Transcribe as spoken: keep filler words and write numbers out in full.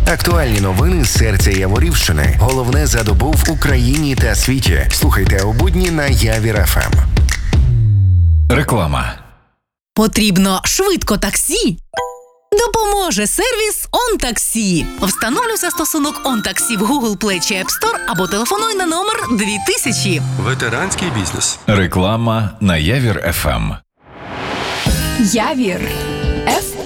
Актуальні новини з серця Яворівщини. Головне за добу в Україні та світі. Слухайте у будні на Явір еф ем. Реклама. Потрібно швидко таксі? Допоможе сервіс «ОнТаксі». Встановлюй застосунок «ОнТаксі» в Google Play чи App Store або телефонуй на номер дві тисячі. Ветеранський бізнес. Реклама на Явір еф ем. Явір